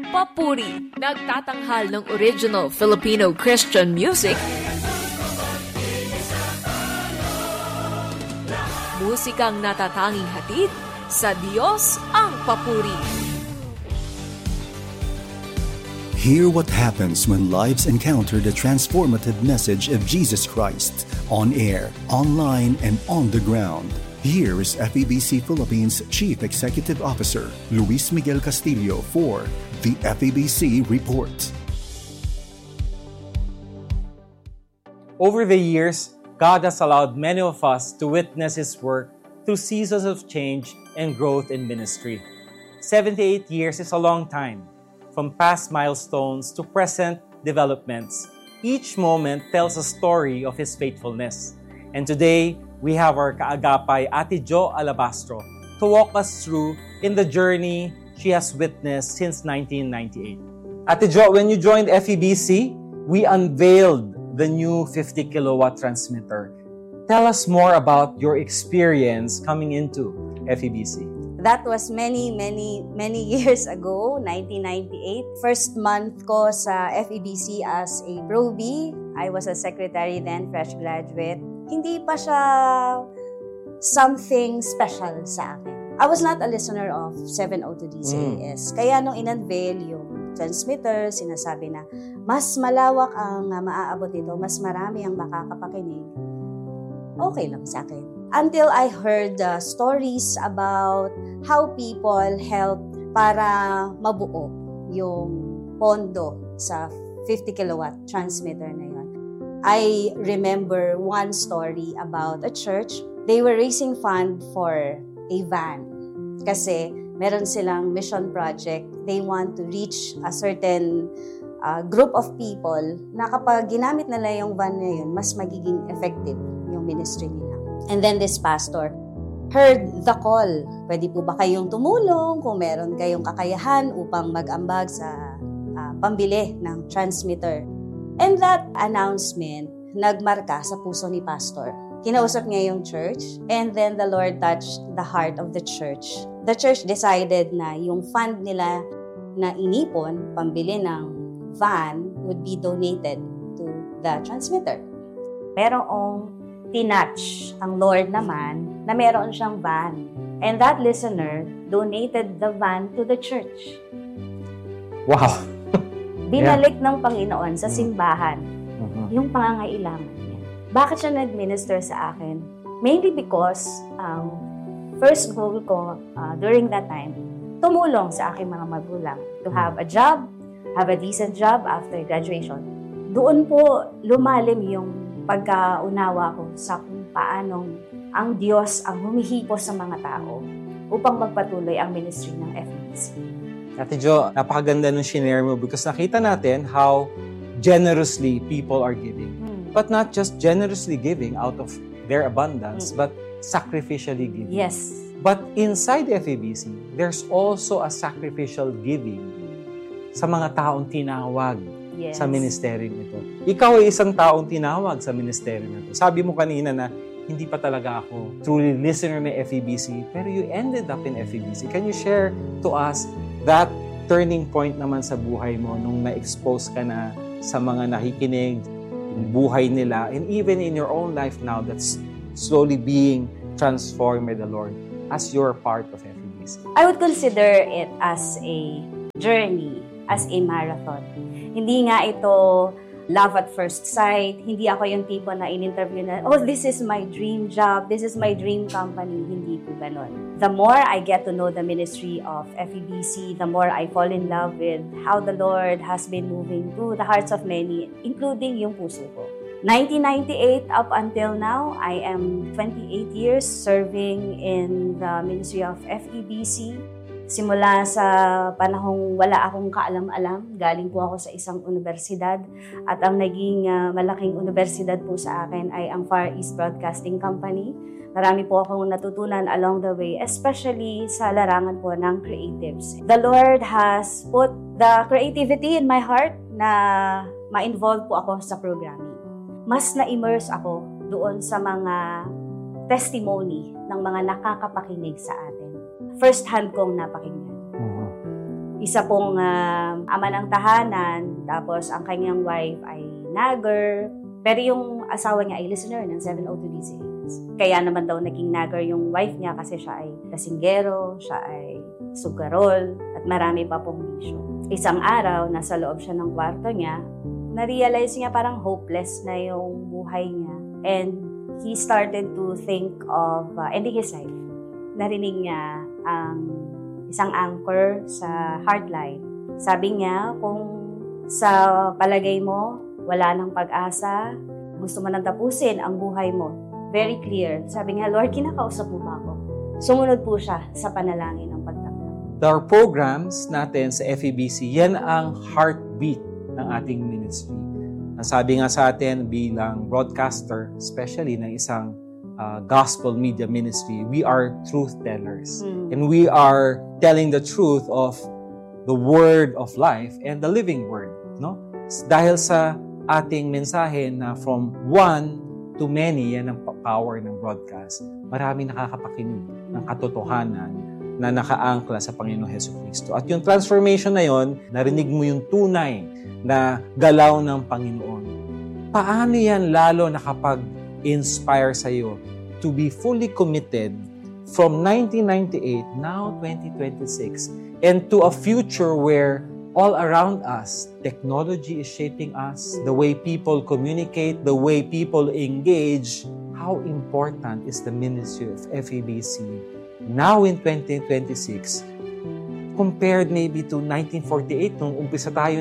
Papuri, nagtatanghal ng original Filipino Christian music, musikang natatanging hatid, sa Diyos ang papuri. Hear what happens when lives encounter the transformative message of Jesus Christ, on air, online, and on the ground. Here is FEBC Philippines Chief Executive Officer Luis Miguel Castillo for the FEBC Report. Over the years, God has allowed many of us to witness His work through seasons of change and growth in ministry. 78 years is a long time. From past milestones to present developments, each moment tells a story of His faithfulness. And today, we have our kaagapay Ate Jo Alabastro to walk us through in the journey she has witnessed since 1998. Ate Jo, when you joined FEBC, we unveiled the new 50 kilowatt transmitter. Tell us more about your experience coming into FEBC. That was many years ago, 1998. First month ko sa FEBC as a probie. I was a secretary then, fresh graduate. Hindi pa siya something special sa akin. I was not a listener of 702 DCAS. Kaya nung in-unveil yung transmitter, sinasabi na mas malawak ang maaabot nito, mas marami ang makakapakinig. Okay lang sa akin. Until I heard stories about how people help para mabuo yung pondo sa 50 kilowatt transmitter na yun. I remember one story about a church. They were raising fund for a van kasi meron silang mission project. They want to reach a certain group of people na kapag ginamit nila yung van na yun, mas magiging effective yung ministry nila. And then this pastor heard the call. Pwede po ba kayong tumulong kung meron kayong kakayahan upang mag-ambag sa pambili ng transmitter? And that announcement, nagmarka sa puso ni pastor. Kinausap niya yung church, and then the Lord touched the heart of the church. The church decided na yung fund nila na inipon, pambili ng van, would be donated to the transmitter. Merong tinatch ang Lord naman na meron siyang van. And that listener donated the van to the church. Wow! Binalik ng Panginoon sa simbahan yung pangangailangan niya. Bakit siya nag-minister sa akin? Mainly because first goal ko during that time, tumulong sa aking mga magulang to have a job, have a decent job after graduation. Doon po lumalim yung pagkaunawa ko sa kung paanong ang Diyos ang humihipo sa mga tao upang magpatuloy ang ministry ng FEBC. Ate Jo, napakaganda nung shinare mo because nakita natin how generously people are giving. But not just generously giving out of their abundance, but sacrificially giving. Yes. But inside FEBC, there's also a sacrificial giving sa mga taong tinawag sa ministeryo nito. Ikaw ay isang taong tinawag sa ministeryo nito. Sabi mo kanina na hindi pa talaga ako truly listener ng FEBC, pero you ended up in FEBC. Can you share to us that turning point naman sa buhay mo nung na-expose ka na sa mga nakikinig, yung buhay nila, and even in your own life now that's slowly being transformed by the Lord as you're part of FEBC? I would consider it as a journey, as a marathon. Hindi nga ito love at first sight. Hindi ako yung tipo na in-interview na, oh, this is my dream job, this is my dream company. Hindi po ganon. The more I get to know the ministry of FEBC, the more I fall in love with how the Lord has been moving through the hearts of many, including yung puso ko. 1998 up until now, I am 28 years serving in the ministry of FEBC. Simula sa panahong wala akong kaalam-alam, galing po ako sa isang universidad at ang naging malaking universidad po sa akin ay ang Far East Broadcasting Company. Marami po akong natutunan along the way, especially sa larangan po ng creatives. The Lord has put the creativity in my heart na ma-involve po ako sa programming. Mas na-immerse ako doon sa mga testimony ng mga nakakapakinig sa atin. First hand kong napakinggan. isa pong ama ng tahanan, tapos ang kanyang wife ay nagger, pero yung asawa niya ay listener ng 702 DZAS. Kaya naman daw naging nagger yung wife niya kasi siya ay lasinggero, siya ay sugarol, at marami pa pong bisyo. Isang araw, nasa loob siya ng kwarto niya, na-realize niya parang hopeless na yung buhay niya. And he started to think of ending his life. Narinig niya ang isang anchor sa Heartline. Sabi niya, kung sa palagay mo, wala nang pag-asa, gusto mo nang tapusin ang buhay mo. Very clear. Sabi niya, Lord, kinakausap mo ba ako? Sumunod po siya sa panalangin ng pagtanggap. Our programs natin sa FEBC, yan ang heartbeat ng ating ministry. Sabi nga sa atin bilang broadcaster, especially ng isang gospel media ministry, we are truth tellers. And we are telling the truth of the word of life and the living word. No? Dahil sa ating mensahe na from one to many, yan ang power ng broadcast. Maraming nakakapakinig ng katotohanan na nakaangkla sa Panginoong Jesucristo. At yung transformation na yon, narinig mo yung tunay na galaw ng Panginoon. Paano yan lalo nakapag-inspire sa'yo to be fully committed from 1998, now 2026, and to a future where all around us, technology is shaping us, the way people communicate, the way people engage. How important is the ministry of FEBC now in 2026 compared maybe to 1948 nung umpisa tayo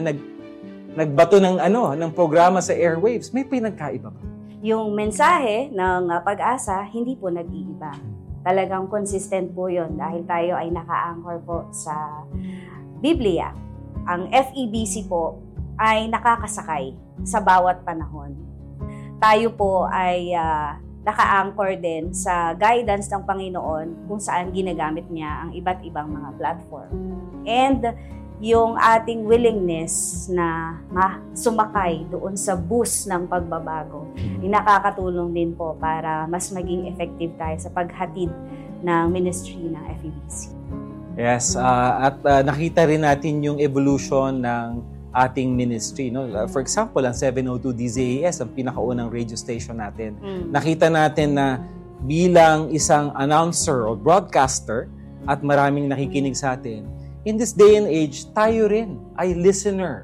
nagbato ng programa sa airwaves? May pinagkaiba ba? Yung mensahe ng pag-asa, hindi po nag-iiba. Talagang consistent po yun dahil tayo ay naka-anchor po sa Biblia. Ang FEBC po ay nakakasakay sa bawat panahon. Tayo po ay naka-anchor din sa guidance ng Panginoon kung saan ginagamit niya ang iba't ibang mga platform. And yung ating willingness na sumakay doon sa bus ng pagbabago ay nakakatulong din po para mas maging effective tayo sa paghatid ng ministry ng FEBC. Yes, at nakita rin natin yung evolution ng ating ministry. No? For example, ang 702 DZAS, ang pinakaunang radio station natin. Nakita natin na bilang isang announcer o broadcaster at maraming nakikinig sa atin, in this day and age, tayo rin ay listener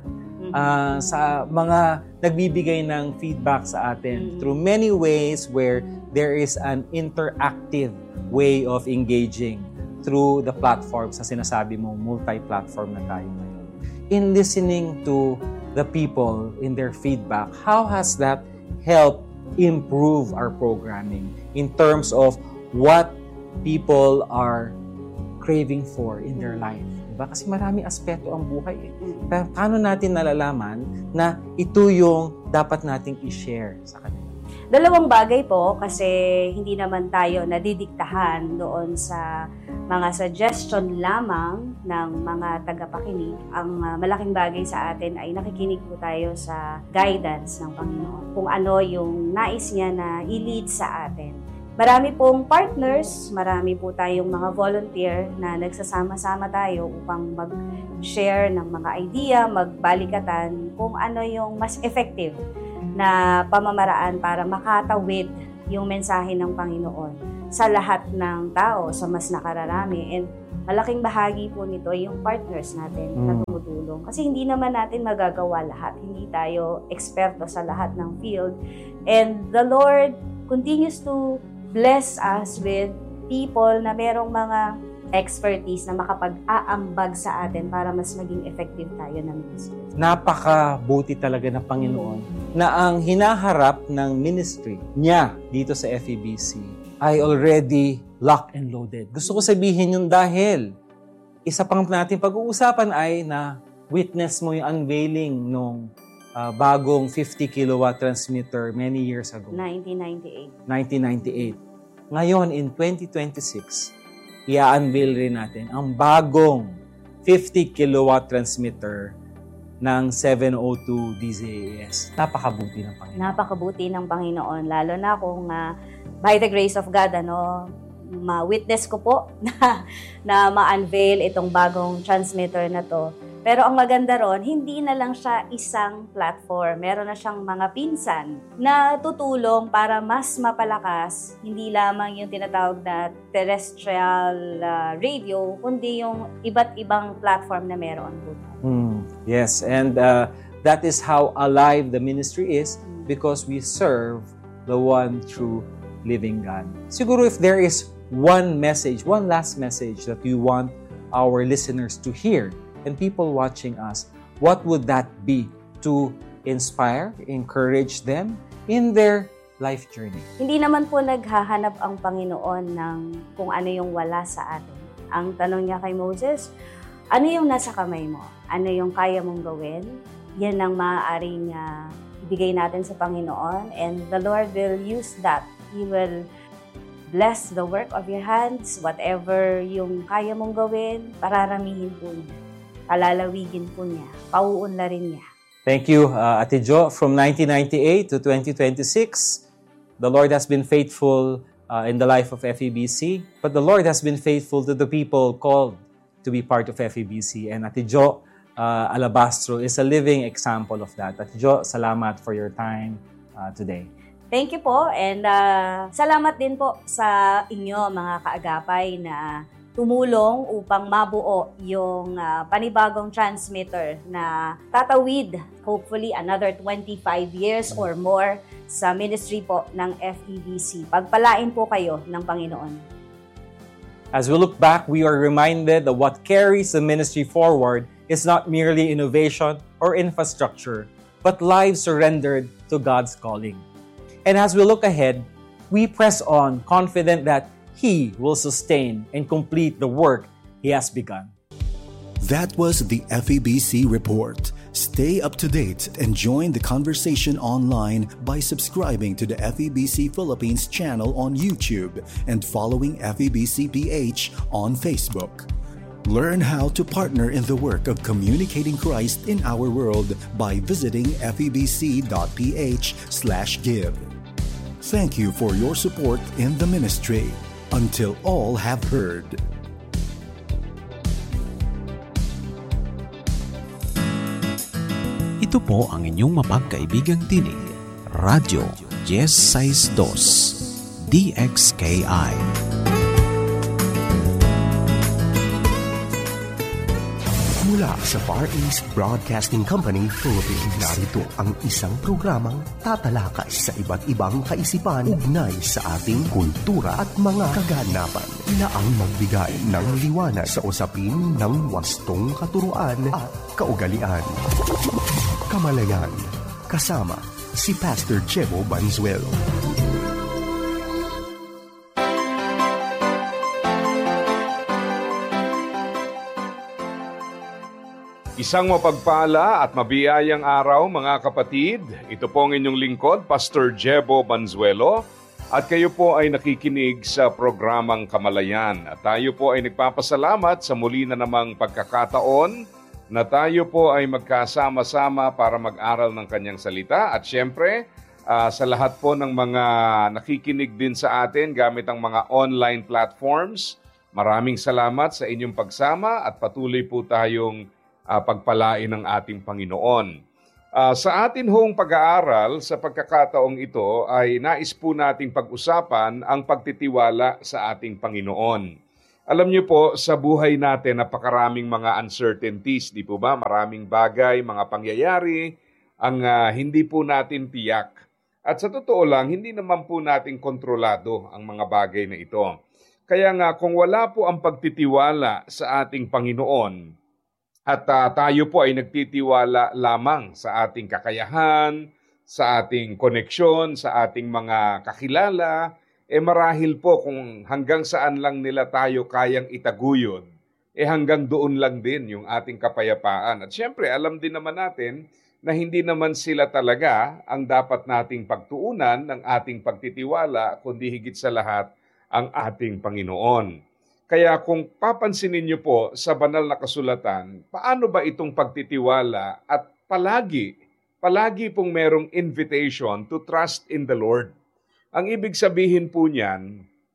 sa mga nagbibigay ng feedback sa atin through many ways where there is an interactive way of engaging through the platforms na sinasabi mo, multi-platform na tayo ngayon. In listening to the people in their feedback, how has that helped improve our programming in terms of what people are craving for in their life? Diba? Kasi maraming aspeto ang buhay. Pero paano natin nalalaman na ito yung dapat nating i-share sa kanila? Dalawang bagay po kasi hindi naman tayo nadidiktahan doon sa mga suggestion lamang ng mga tagapakinig. Ang malaking bagay sa atin ay nakikinig po tayo sa guidance ng Panginoon. Kung ano yung nais niya na i-lead sa atin. Marami pong partners, marami po tayong mga volunteer na nagsasama-sama tayo upang mag-share ng mga idea, magbalikatan kung ano yung mas effective na pamamaraan para makatawid yung mensahe ng Panginoon sa lahat ng tao, sa mas nakararami. And malaking bahagi po nito yung partners natin na tumutulong. Kasi hindi naman natin magagawa lahat. Hindi tayo eksperto sa lahat ng field. And the Lord continues to bless us with people na merong mga expertise na makapag-aambag sa atin para mas maging effective tayo ng ministry. Napakabuti talaga ng Panginoon na ang hinaharap ng ministry niya dito sa FEBC ay already locked and loaded. Gusto ko sabihin yun dahil isa pang natin pag-uusapan ay na witness mo yung unveiling nung bagong 50 kilowatt transmitter many years ago. 1998. Ngayon, in 2026, i-unveil rin natin ang bagong 50 kilowatt transmitter ng 702 DZAS. Napakabuti ng Panginoon. Napakabuti ng Panginoon, lalo na kung by the grace of God, ma-witness ko po na ma-unveil itong bagong transmitter na to. Pero ang maganda ron, hindi na lang siya isang platform. Meron na siyang mga pinsan na tutulong para mas mapalakas, hindi lamang yung tinatawag na terrestrial radio, kundi yung iba't ibang platform na meron po. Yes, and that is how alive the ministry is because we serve the one true living God. Siguro if there is one last message that you want our listeners to hear and people watching us, what would that be to inspire, encourage them in their life journey? Hindi naman po naghahanap ang Panginoon ng kung ano yung wala sa atin. Ang tanong niya kay Moses, ano yung nasa kamay mo? Ano yung kaya mong gawin? Yan ang maaaring ibigay natin sa Panginoon, and the Lord will use that. He will bless the work of your hands. Whatever yung kaya mong gawin, pararamihin po niya. Palalawigin po niya. Pauunlarin niya. Thank you, Ate Jo. From 1998 to 2026, the Lord has been faithful in the life of FEBC, but the Lord has been faithful to the people called to be part of FEBC. And Ate Jo Alabastro is a living example of that. Ate Jo, salamat for your time today. Thank you po, and salamat din po sa inyo mga kaagapay na tumulong upang mabuo yung panibagong transmitter na tatawid hopefully another 25 years or more sa ministry po ng FEBC. Pagpalain po kayo ng Panginoon. As we look back, we are reminded that what carries the ministry forward is not merely innovation or infrastructure, but lives surrendered to God's calling. And as we look ahead, we press on, confident that He will sustain and complete the work He has begun. That was the FEBC Report. Stay up to date and join the conversation online by subscribing to the FEBC Philippines channel on YouTube and following FEBC PH on Facebook. Learn how to partner in the work of communicating Christ in our world by visiting febc.ph/give. Thank you for your support in the ministry. Until all have heard. Ito po ang inyong mapagkaibigang tinig, Radyo Yes 62, DXKI. Mula sa Far East Broadcasting Company, Philippines, narito ang isang programang tatalakay sa iba't ibang kaisipan ugnay sa ating kultura at mga kaganapan na ang magbigay ng liwanag sa usapin ng wastong katuruan at kaugalian. Kamalayan, kasama si Pastor Jebo Banzuelo. Isang mapagpala at mabiyayang araw mga kapatid. Ito po ang inyong lingkod, Pastor Jebo Banzuelo. At kayo po ay nakikinig sa programang Kamalayan. At tayo po ay nagpapasalamat sa muli na namang pagkakataon na tayo po ay magkasama-sama para mag-aral ng kanyang salita. At syempre, sa lahat po ng mga nakikinig din sa atin gamit ang mga online platforms, maraming salamat sa inyong pagsama at patuloy po tayong pagpalain ng ating Panginoon. Sa atin hong pag-aaral sa pagkakataong ito ay nais po nating pag-usapan ang pagtitiwala sa ating Panginoon. Alam niyo po, sa buhay natin napakaraming mga uncertainties, di po ba? Maraming bagay, mga pangyayari ang hindi po natin tiyak. At sa totoo lang, hindi naman po natin kontrolado ang mga bagay na ito. Kaya nga, kung wala po ang pagtitiwala sa ating Panginoon, at tayo po ay nagtitiwala lamang sa ating kakayahan, sa ating koneksyon, sa ating mga kakilala, marahil po kung hanggang saan lang nila tayo kayang itaguyod, hanggang doon lang din yung ating kapayapaan. At syempre, alam din naman natin na hindi naman sila talaga ang dapat nating pagtuunan ng ating pagtitiwala, kundi higit sa lahat ang ating Panginoon. Kaya kung papansinin niyo po sa banal na kasulatan, paano ba itong pagtitiwala at palagi pong merong invitation to trust in the Lord. Ang ibig sabihin po niyan,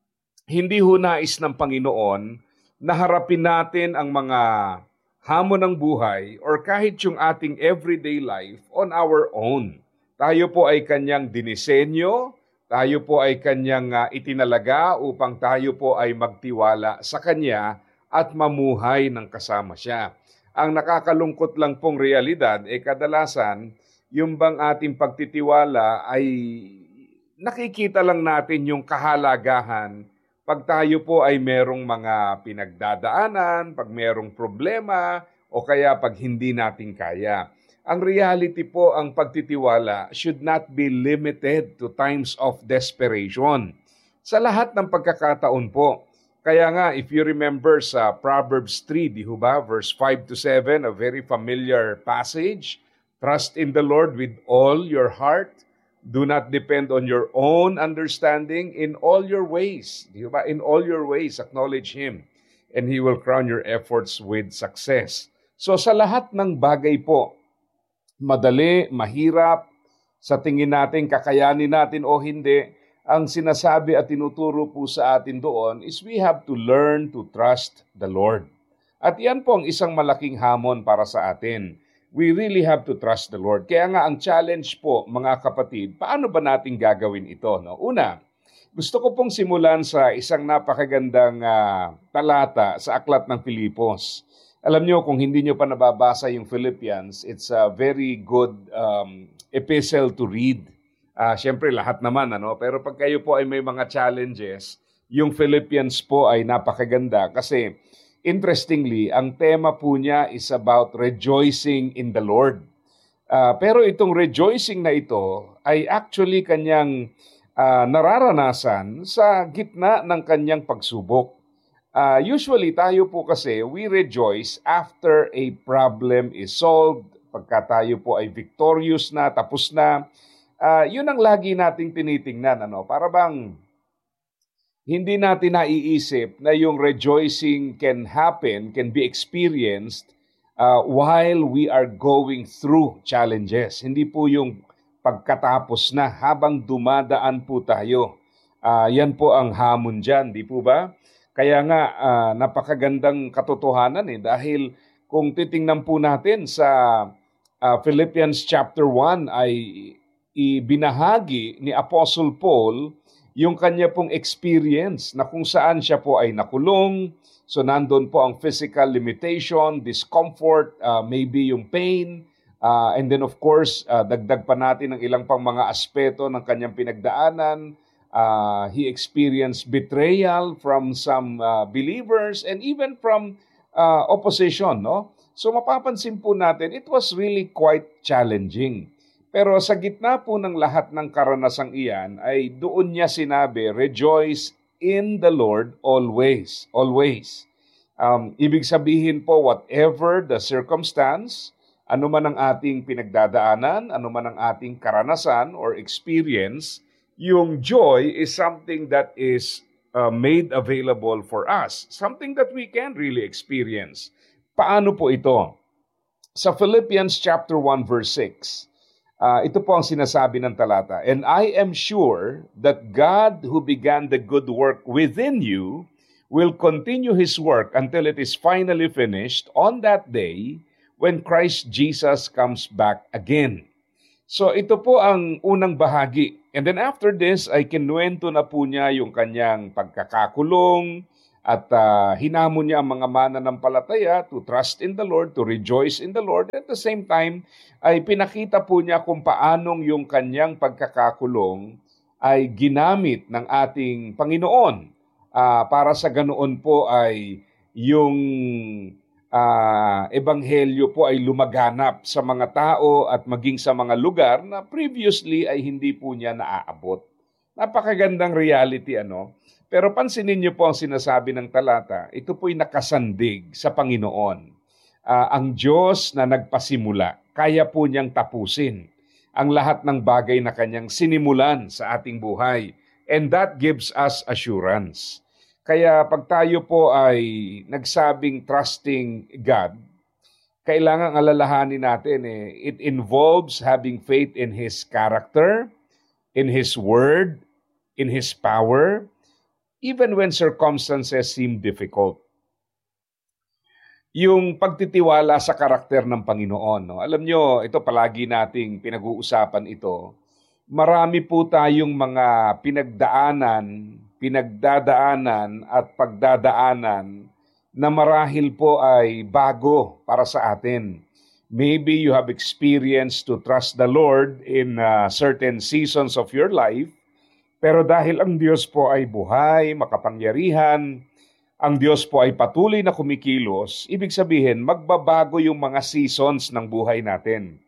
hindi ho nais ng Panginoon na harapin natin ang mga hamon ng buhay or kahit yung ating everyday life on our own. Tayo po ay kanyang dinisenyo, tayo po ay kanyang itinalaga upang tayo po ay magtiwala sa kanya at mamuhay ng kasama siya. Ang nakakalungkot lang pong realidad kadalasan, yung bang ating pagtitiwala ay nakikita lang natin yung kahalagahan pag tayo po ay merong mga pinagdadaanan, pag merong problema, o kaya pag hindi natin kaya. Ang reality po, ang pagtitiwala should not be limited to times of desperation. Sa lahat ng pagkakataon po. Kaya nga, if you remember sa Proverbs 3, di ba, verse 5 to 7, a very familiar passage, trust in the Lord with all your heart. Do not depend on your own understanding. In all your ways, di ba? In all your ways, acknowledge Him, and He will crown your efforts with success. So sa lahat ng bagay po, madali, mahirap, sa tingin natin, kakayanin natin o hindi, ang sinasabi at tinuturo po sa atin doon is we have to learn to trust the Lord. At yan po ang isang malaking hamon para sa atin. We really have to trust the Lord. Kaya nga ang challenge po, mga kapatid, paano ba natin gagawin ito? No? Una, gusto ko pong simulan sa isang napakagandang talata sa Aklat ng Filipos. Alam nyo, kung hindi nyo pa nababasa yung Philippians, it's a very good epistle to read. Siyempre, lahat naman, pero pag kayo po ay may mga challenges, yung Philippians po ay napakaganda kasi interestingly, ang tema po niya is about rejoicing in the Lord. Pero itong rejoicing na ito ay actually kanyang nararanasan sa gitna ng kanyang pagsubok. Usually tayo po kasi, we rejoice after a problem is solved, pagka tayo po ay victorious na, tapos na. Yun ang lagi nating tinitingnan. Para bang hindi natin naiisip na yung rejoicing can happen, can be experienced while we are going through challenges. Hindi po yung pagkatapos na, habang dumadaan po tayo. Yan po ang hamon dyan, di po ba? Kaya nga, napakagandang katotohanan dahil kung titingnan po natin sa Philippians chapter 1 ay ibinahagi ni Apostle Paul yung kanya pong experience na kung saan siya po ay nakulong. So nandun po ang physical limitation, discomfort, maybe yung pain. And then of course, dagdag pa natin ang ilang pang mga aspeto ng kanyang pinagdaanan. He experienced betrayal from some believers and even from opposition. No? So mapapansin po natin, it was really quite challenging. Pero sa gitna po ng lahat ng karanasang iyan ay doon niya sinabi, rejoice in the Lord always. Always. Ibig sabihin po, whatever the circumstance, ano man ang ating pinagdadaanan, ano man ang ating karanasan or experience, yung joy is something that is made available for us. Something that we can really experience. Paano po ito? Sa Philippians chapter 1 verse 6, ito po ang sinasabi ng talata, and I am sure that God who began the good work within you will continue His work until it is finally finished on that day when Christ Jesus comes back again. So ito po ang unang bahagi. And then after this, ay kinuwento na po niya yung kanyang pagkakakulong at hinamon niya ang mga mananampalataya to trust in the Lord, to rejoice in the Lord. At the same time, ay pinakita po niya kung paanong yung kanyang pagkakakulong ay ginamit ng ating Panginoon para sa ganoon po ay yung ebanghelyo po ay lumaganap sa mga tao at maging sa mga lugar na previously ay hindi po niya naaabot. Napakagandang reality, Pero pansinin niyo po ang sinasabi ng talata, ito po'y nakasandig sa Panginoon. Ang Diyos na nagpasimula, kaya po niyang tapusin ang lahat ng bagay na kanyang sinimulan sa ating buhay. And that gives us assurance. Kaya pag tayo po ay nagsabing trusting God, kailangan alalahanin natin it involves having faith in His character, in His word, in His power, even when circumstances seem difficult. Yung pagtitiwala sa karakter ng Panginoon. No? Alam nyo, ito palagi nating pinag-uusapan ito. Marami po tayong mga pinagdadaanan at pagdadaanan na marahil po ay bago para sa atin. Maybe you have experienced to trust the Lord in certain seasons of your life, pero dahil ang Diyos po ay buhay, makapangyarihan, ang Diyos po ay patuloy na kumikilos, ibig sabihin magbabago yung mga seasons ng buhay natin.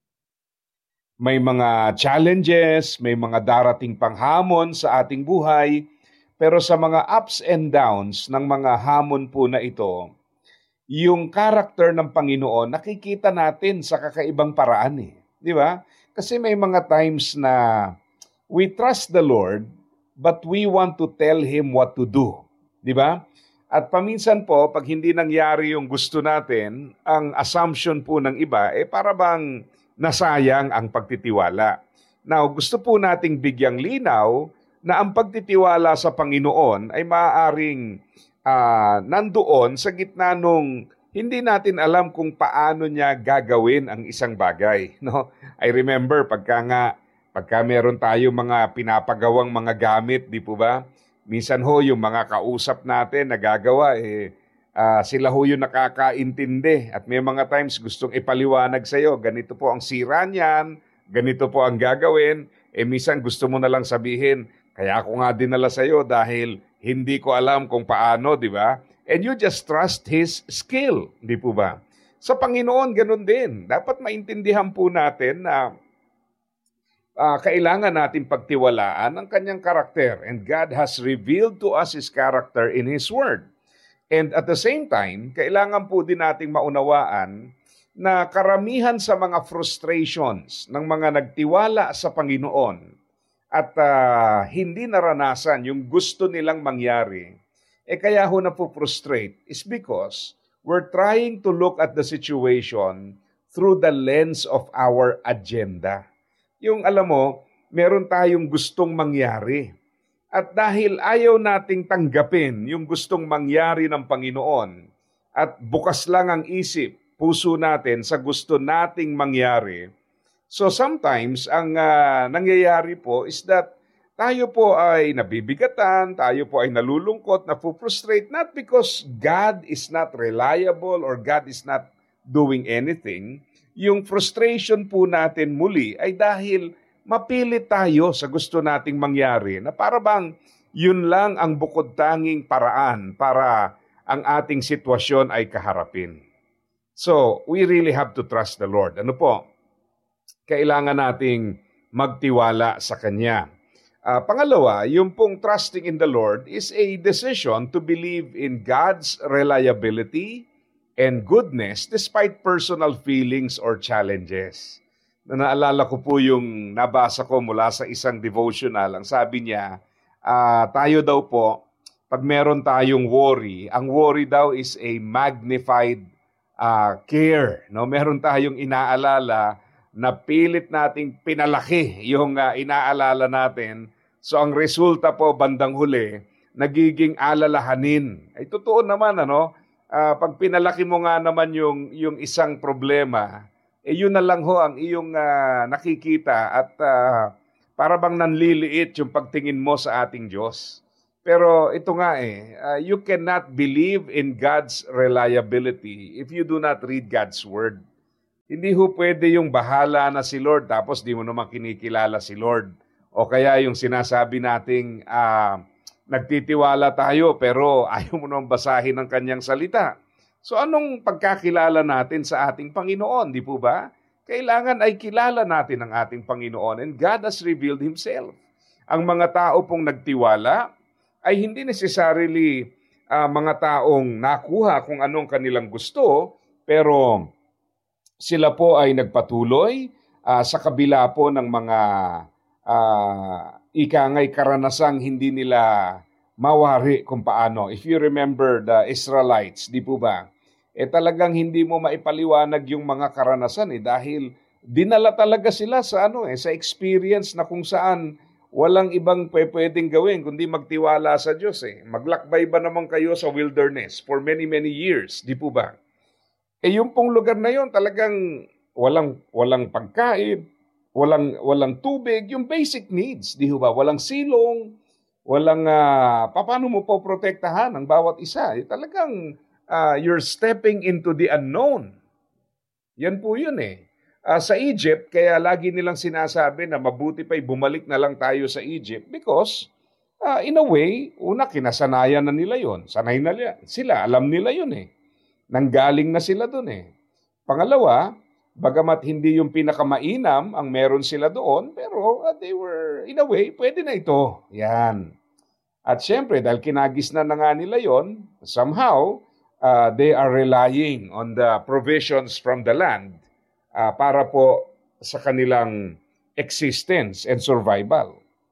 May mga challenges, may mga darating panghamon sa ating buhay, pero sa mga ups and downs ng mga hamon po na ito, yung karakter ng Panginoon nakikita natin sa kakaibang paraan Di ba? Kasi may mga times na we trust the Lord, but we want to tell Him what to do. Di ba? At paminsan po, pag hindi nangyari yung gusto natin, ang assumption po ng iba, para bang nasayang ang pagtitiwala. Now, gusto po nating bigyang linaw na ang pagtitiwala sa Panginoon ay maaaring nandoon sa gitna nung hindi natin alam kung paano niya gagawin ang isang bagay. No? I remember pagka meron tayo mga pinapagawang mga gamit, di po ba? Minsan yung mga kausap natin nagagawa, sila yung nakakaintindi. At may mga times gustong ipaliwanag sa'yo, ganito po ang sira niyan, ganito po ang gagawin. Minsan gusto mo na lang sabihin, kaya ako nga dinala sa'yo dahil hindi ko alam kung paano, di ba? And you just trust His skill, di po ba? Sa Panginoon, ganun din. Dapat maintindihan po natin na kailangan natin pagtiwalaan ang kanyang karakter. And God has revealed to us His character in His Word. And at the same time, kailangan po din nating maunawaan na karamihan sa mga frustrations ng mga nagtiwala sa Panginoon at hindi naranasan yung gusto nilang mangyari, kaya napo-frustrate is because we're trying to look at the situation through the lens of our agenda. Yung alam mo, meron tayong gustong mangyari. At dahil ayaw nating tanggapin yung gustong mangyari ng Panginoon at bukas lang ang isip, puso natin sa gusto nating mangyari, so sometimes ang nangyayari po is that tayo po ay nabibigatan, tayo po ay nalulungkot, napo-frustrate, not because God is not reliable or God is not doing anything. Yung frustration po natin muli ay dahil mapilit tayo sa gusto nating mangyari na para bang yun lang ang bukod tanging paraan para ang ating sitwasyon ay kaharapin. So, we really have to trust the Lord. Ano po? Kailangan nating magtiwala sa Kanya. Pangalawa, yung pong trusting in the Lord is a decision to believe in God's reliability and goodness despite personal feelings or challenges. Naalala ko po yung nabasa ko mula sa isang devotional. Ang sabi niya, tayo daw po, pag meron tayong worry, ang worry daw is a magnified care. No? Meron tayong inaalala na pilit nating pinalaki yung inaalala natin. So ang resulta po bandang huli, nagiging alalahanin. Ay totoo naman, pag pinalaki mo nga naman yung isang problema, yun na lang ang iyong nakikita at para bang nanliliit yung pagtingin mo sa ating Diyos. Pero ito nga you cannot believe in God's reliability if you do not read God's Word. Hindi pwede yung bahala na si Lord tapos di mo naman kinikilala si Lord. O kaya yung sinasabi nating nagtitiwala tayo pero ayaw mo nang basahin ang kanyang salita. So anong pagkakilala natin sa ating Panginoon, di po ba? Kailangan ay kilala natin ang ating Panginoon and God has revealed Himself. Ang mga tao pong nagtiwala ay hindi necessarily mga taong nakuha kung anong kanilang gusto, pero sila po ay nagpatuloy sa kabila po ng mga ikangay karanasang hindi nila mawari kung paano. If you remember the Israelites, di po ba? Talagang hindi mo maipaliwanag yung mga karanasan dahil dinala talaga sila sa sa experience na kung saan walang ibang pwedeng gawin kundi magtiwala sa Diyos eh. Maglakbay ba naman kayo sa wilderness for many, many years, di po ba? Yung pong lugar na yon talagang walang pagkain, walang tubig, yung basic needs, di ba? Walang silong, walang paano mo po protektahan ang bawat isa. Talagang you're stepping into the unknown. Yan po yun eh. Sa Egypt, kaya lagi nilang sinasabi na mabuti pa'y bumalik na lang tayo sa Egypt because in a way, una, kinasanayan na nila yon. Sanay na sila, alam nila yon eh. Nanggaling na sila doon eh. Pangalawa, bagamat hindi yung pinakamainam ang meron sila doon, pero they were, in a way, pwede na ito. Yan. At syempre, dahil kinagis na nga nila yon, somehow, they are relying on the provisions from the land para po sa kanilang existence and survival.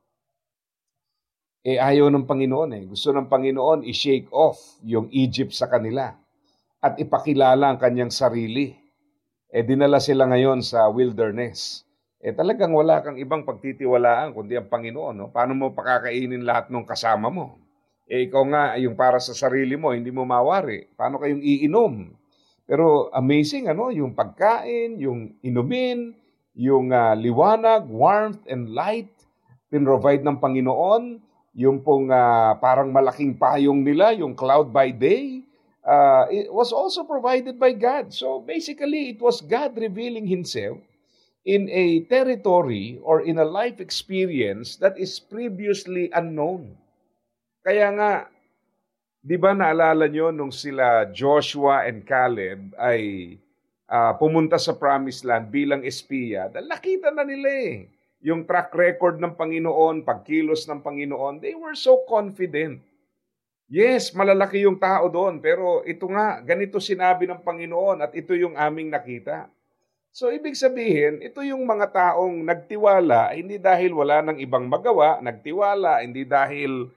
Ayaw ng Panginoon eh. Gusto ng Panginoon i-shake off yung Egypt sa kanila at ipakilala ang kanyang sarili. Dinala sila ngayon sa wilderness. Talagang wala kang ibang pagtitiwalaan kundi ang Panginoon. No? Paano mo pakakainin lahat ng kasama mo? Ikaw nga, yung para sa sarili mo, hindi mo mawari. Paano kayong iinom? Pero amazing, yung pagkain, yung inumin, yung liwanag, warmth, and light, pinrovide ng Panginoon, yung pong parang malaking payong nila, yung cloud by day, it was also provided by God. So basically, it was God revealing Himself in a territory or in a life experience that is previously unknown. Kaya nga, di ba naalala nyo nung sila Joshua and Caleb ay pumunta sa Promised Land bilang espiya, dahil nakita na nila yung track record ng Panginoon, pagkilos ng Panginoon, they were so confident. Yes, malalaki yung tao doon, pero ito nga, ganito sinabi ng Panginoon at ito yung aming nakita. So, ibig sabihin, ito yung mga taong nagtiwala, hindi dahil wala nang ibang magawa, nagtiwala, hindi dahil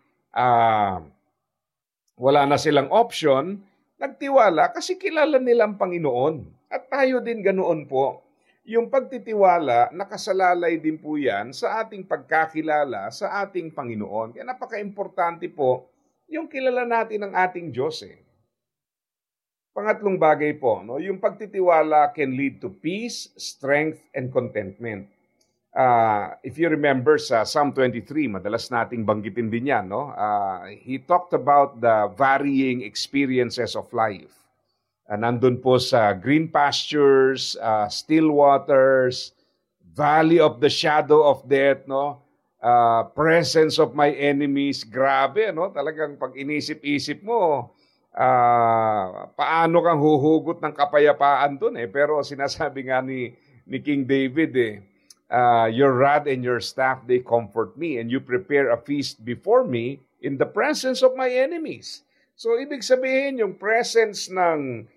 wala na silang option, nagtiwala kasi kilala nila ang Panginoon. At tayo din ganoon po. Yung pagtitiwala, nakasalalay din po yan sa ating pagkakilala sa ating Panginoon. Kaya napaka-importante po yung kilala natin ng ating Diyos eh. Pangatlong bagay po, yung pagtitiwala can lead to peace, strength, and contentment. If you remember sa Psalm 23, madalas nating banggitin din yan, he talked about the varying experiences of life. Nandun po sa green pastures, still waters, valley of the shadow of death, presence of my enemies. Grabe, talagang pag inisip-isip mo, paano kang huhugot ng kapayapaan dun eh. Pero sinasabi nga ni King David your rod and your staff, they comfort me, and you prepare a feast before me in the presence of my enemies. So, ibig sabihin, yung presence ng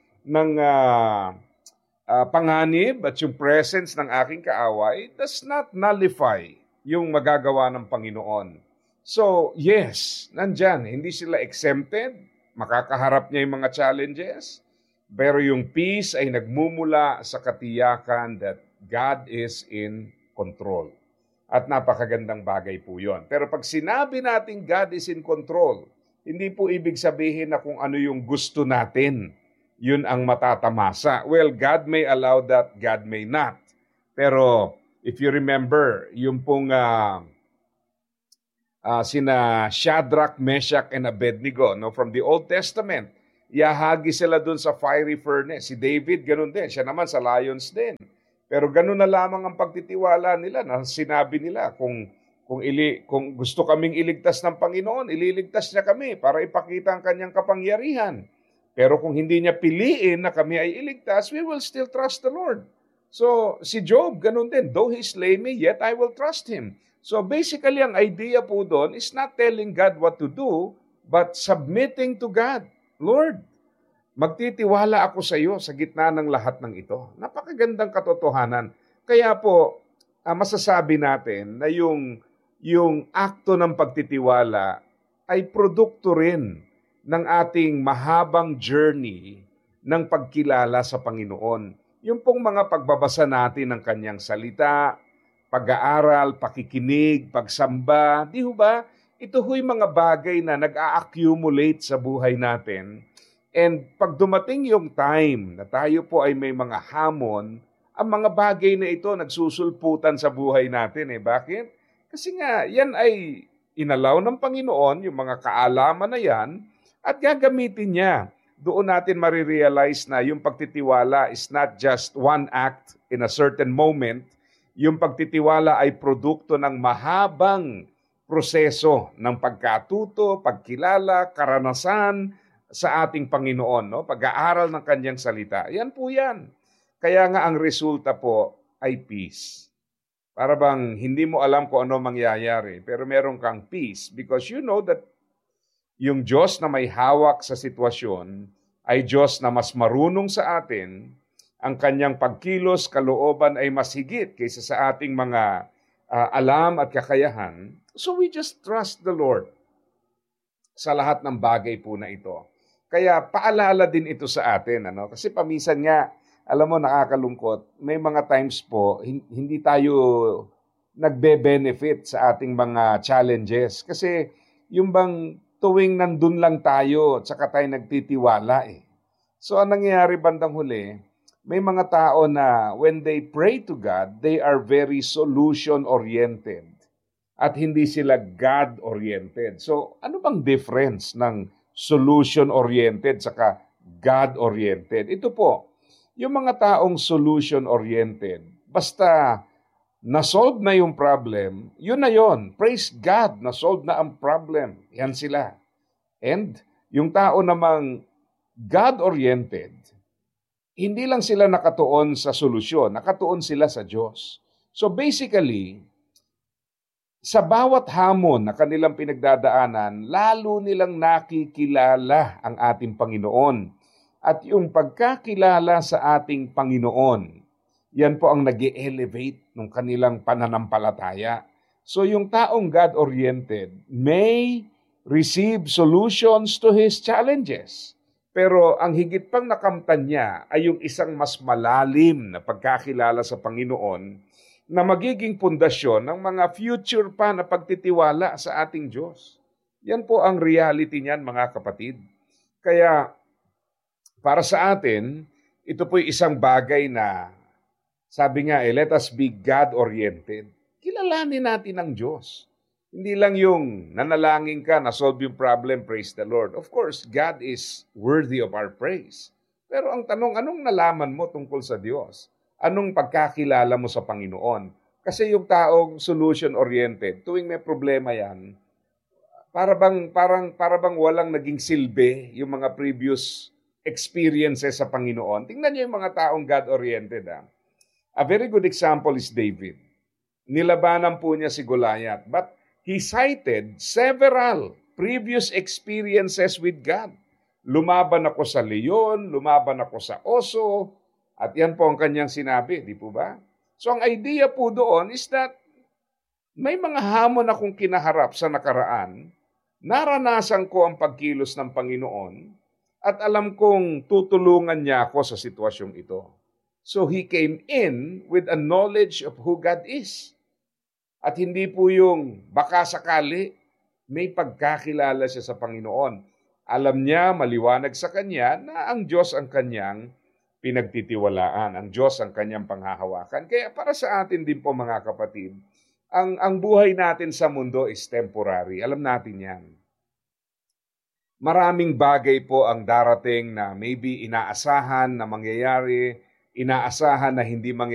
panganib at yung presence ng aking kaaway does not nullify yung magagawa ng Panginoon. So, yes, nandyan, hindi sila exempted, makakaharap niya yung mga challenges, pero yung peace ay nagmumula sa katiyakan that God is in control. At napakagandang bagay po yon. Pero pag sinabi natin God is in control, hindi po ibig sabihin na kung ano yung gusto natin, yun ang matatamasa. Well, God may allow that, God may not. Pero if you remember, yung pong sina Shadrach, Meshach, and Abednego from the Old Testament, iahagi sila dun sa fiery furnace. Si David, ganun din. Siya naman sa lions din. Pero ganun na lamang ang pagtitiwala nila na sinabi nila kung gusto kaming iligtas ng Panginoon, ililigtas niya kami para ipakita ang kanyang kapangyarihan. Pero kung hindi niya piliin na kami ay iligtas, we will still trust the Lord. So si Job, ganun din. Though he slay me, yet I will trust him. So basically, ang idea po doon is not telling God what to do, but submitting to God. Lord, magtitiwala ako sa iyo sa gitna ng lahat ng ito. Napakagandang katotohanan. Kaya po, masasabi natin na yung akto ng pagtitiwala ay produkto rin ng ating mahabang journey ng pagkilala sa Panginoon. Yung pong mga pagbabasa natin ng kanyang salita, pag-aaral, pakikinig, pagsamba, di ho ba? Ito ho'y mga bagay na nag-a-accumulate sa buhay natin. And pag dumating yung time na tayo po ay may mga hamon, ang mga bagay na ito nagsusulputan sa buhay natin. Bakit? Kasi nga, yan ay inalaw ng Panginoon, yung mga kaalaman na yan, at gagamitin niya. Doon natin marirealize na yung pagtitiwala is not just one act in a certain moment. Yung pagtitiwala ay produkto ng mahabang proseso ng pagkatuto, pagkilala, karanasan sa ating Panginoon, no? Pag-aaral ng kanyang salita. Yan po yan. Kaya nga ang resulta po ay peace. Para bang hindi mo alam kung ano mangyayari, pero meron kang peace because you know that yung Diyos na may hawak sa sitwasyon ay Diyos na mas marunong sa atin, ang kanyang pagkilos, kalooban ay mas higit kaysa sa ating mga alam at kakayahan. So we just trust the Lord sa lahat ng bagay po na ito. Kaya paalala din ito sa atin. Kasi paminsan nga, alam mo, nakakalungkot, may mga times po, hindi tayo nagbe-benefit sa ating mga challenges. Kasi yung bang tuwing nandun lang tayo, tsaka tayo nagtitiwala So ang nangyayari bandang huli, may mga tao na when they pray to God, they are very solution-oriented at hindi sila God-oriented. So ano bang difference ng solution-oriented saka God-oriented? Ito po, yung mga taong solution-oriented, basta na-solve na yung problem, yun na yun. Praise God, na-solve na ang problem. Yan sila. And yung tao namang God-oriented, hindi lang sila nakatuon sa solusyon, nakatuon sila sa Diyos. So basically, sa bawat hamon na kanilang pinagdadaanan, lalo nilang nakikilala ang ating Panginoon. At yung pagkakilala sa ating Panginoon, yan po ang nag-elevate ng kanilang pananampalataya. So yung taong God-oriented may receive solutions to his challenges. Pero ang higit pang nakamtan niya ay yung isang mas malalim na pagkakilala sa Panginoon na magiging pundasyon ng mga future pa na pagtitiwala sa ating Diyos. Yan po ang reality niyan, mga kapatid. Kaya para sa atin, ito po'y isang bagay na, sabi nga let us be God-oriented. Kilalanin natin ang Diyos. Hindi lang yung nanalangin ka, na-solve yung problem, praise the Lord. Of course, God is worthy of our praise. Pero ang tanong, anong nalaman mo tungkol sa Diyos? Anong pagkakilala mo sa Panginoon? Kasi yung taong solution-oriented, tuwing may problema yan, para bang walang naging silbi yung mga previous experiences sa Panginoon. Tingnan niyo yung mga taong God-oriented. A very good example is David. Nilabanan po niya si Goliath, but he cited several previous experiences with God. Lumaban ako sa leon, lumaban ako sa oso, at yan po ang kanyang sinabi, di po ba? So ang idea po doon is that may mga hamon akong kinaharap sa nakaraan, naranasan ko ang pagkilos ng Panginoon, at alam kong tutulungan niya ako sa sitwasyong ito. So he came in with a knowledge of who God is. At hindi po yung baka sakali, may pagkakilala siya sa Panginoon. Alam niya, maliwanag sa kanya na ang Diyos ang kanyang pinagtitiwalaan. Ang Diyos ang kanyang panghahawakan. Kaya para sa atin din po mga kapatid, ang buhay natin sa mundo is temporary. Alam natin yan. Maraming bagay po ang darating na maybe inaasahan na mangyayari, inaasahan na hindi mangyayari.